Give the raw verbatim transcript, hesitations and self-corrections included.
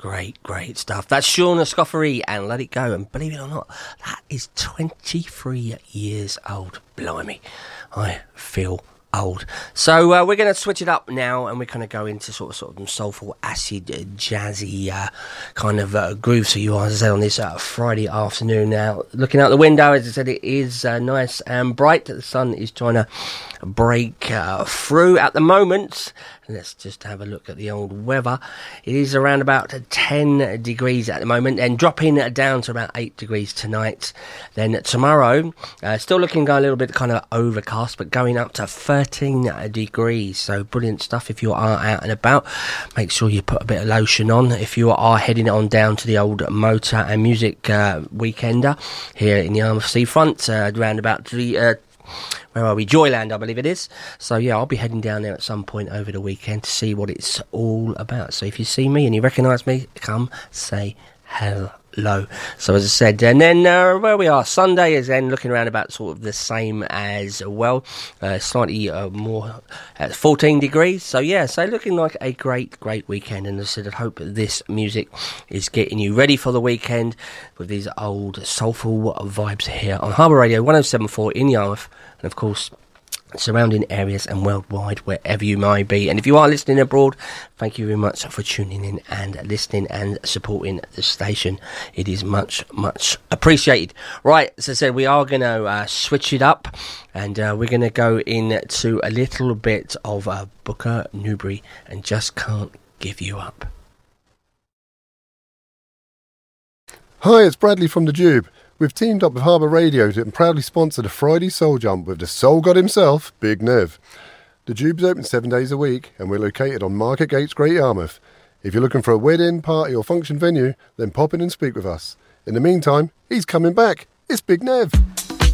Great, great stuff. That's Sean Escoffery and Let It Go. And believe it or not, that is twenty-three years old. Blimey, I feel old. So uh, we're going to switch it up now, and we're going to go into sort of sort of soulful, acid, uh, jazzy uh, kind of uh, groove. So you are, as I said, on this uh, Friday afternoon now. Looking out the window, as I said, it is uh, nice and bright. The sun is trying to break uh, through at the moment. Let's just have a look at the old weather. It is around about ten degrees at the moment, and dropping down to about eight degrees tonight. Then tomorrow, uh, still looking a little bit kind of overcast, but going up to thirteen degrees. So brilliant stuff. If you are out and about, make sure you put a bit of lotion on. If you are heading on down to the old motor and music uh, weekender here in the Yarmouth Seafront, uh, around about the... Uh, Where are we? Joyland, I believe it is. So, yeah, I'll be heading down there at some point over the weekend to see what it's all about. So if you see me and you recognise me, come say hello. So, as I said, and then uh, where we are, Sunday is then looking around about sort of the same as well. Uh, slightly uh, more at fourteen degrees. So, yeah, so looking like a great, great weekend. And as I said, I hope this music is getting you ready for the weekend with these old soulful vibes here on Harbour Radio one oh seven point four in Yarmouth. And of course, surrounding areas and worldwide, wherever you may be. And if you are listening abroad, thank you very much for tuning in and listening and supporting the station. It is much, much appreciated. Right, as I said, we are going to uh, switch it up, and uh, we're going to go into a little bit of uh, Booker Newberry and Just Can't Give You Up. Hi, it's Bradley from The Jube. We've teamed up with Harbour Radio to proudly sponsor the Friday Soul Jump with the Soul God himself, Big Nev. The Jube's open seven days a week, and we're located on Market Gates, Great Yarmouth. If you're looking for a wedding, party or function venue, then pop in and speak with us. In the meantime, he's coming back. It's Big Nev.